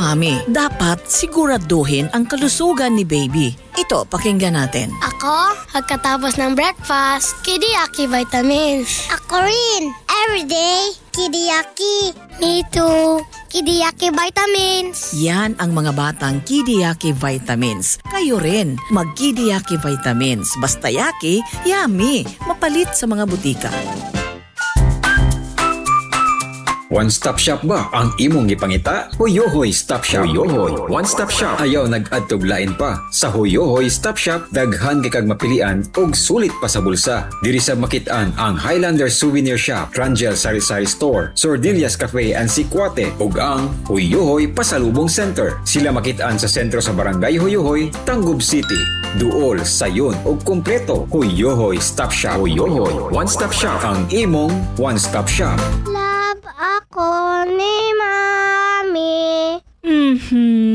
Mami, dapat siguraduhin ang kalusugan ni baby. Ito, pakinggan natin. Ako, pagkatapos ng breakfast, Kidiyaki vitamins. Ako rin. Everyday, Kidiyaki. Me too. Kidiyaki vitamins. Yan ang mga batang Kidiyaki vitamins. Kayo rin, mag-Kidiyaki vitamins. Basta yaki, yummy. Mapalit sa mga butika. One-stop shop ba ang imong gipangita? Huyohoy Stop Shop. Huyohoy One-Stop Shop. Ayaw nag-adtog-lain pa. Sa Huyohoy Stop Shop, daghan kay kag mapilian og sulit pa sa bulsa. Diri sa makit-an ang Highlander Souvenir Shop, Trangel Sari-Sari Store, Sordillas Cafe and Sikwate, ug ang Huyohoy Pasalubong Center. Sila makit-an sa sentro sa Barangay Huyohoy, Tangub City. Duol, sayon ug kompleto. Huyohoy Stop Shop. Huyohoy One-Stop Shop, ang imong one-stop shop. Love ako ni Mami.